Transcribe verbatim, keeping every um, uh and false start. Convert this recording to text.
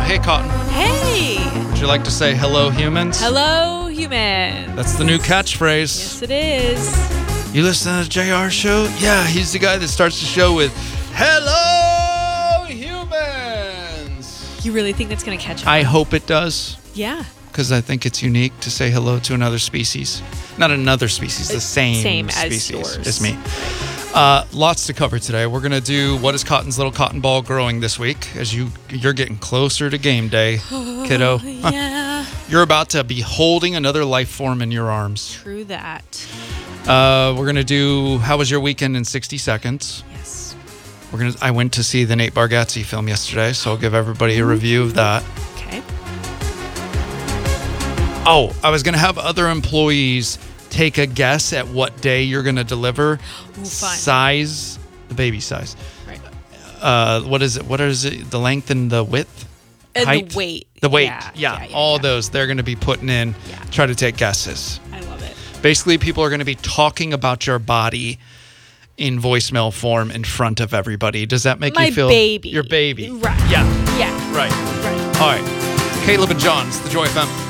Hey, Cotton. Hey! Would you like to say hello, humans? Hello, humans. That's the new catchphrase. Yes, it is. You listen to the J R show? Yeah, he's the guy that starts the show with, hello, humans. You really think that's going to catch on? I hope it does. Yeah. Because I think it's unique to say hello to another species. Not another species, the same, Same as species yours. as me. Uh, lots to cover today. We're going to do what is Cotton's little cotton ball growing this week as you, you're getting closer to game day, kiddo. Yeah. You're about to be holding another life form in your arms. True that. Uh, we're going to do how was your weekend in sixty seconds. Yes. We're gonna. I went to see the Nate Bargatze film yesterday, so I'll give everybody a review of that. Okay. Oh, I was going to have other employees take a guess at what day you're going to deliver. Ooh, fun. Size, the baby size. Right. Uh, what is it? What is it? The length and the width? And Height? the weight. The weight. Yeah. Yeah, yeah, yeah all yeah. those they're going to be putting in. Yeah. Try to take guesses. I love it. Basically, people are going to be talking about your body in voicemail form in front of everybody. Does that make My you feel baby. your baby? Right. Yeah. Yeah. Right. Right. All right. Caleb and John, it's the Joy F M.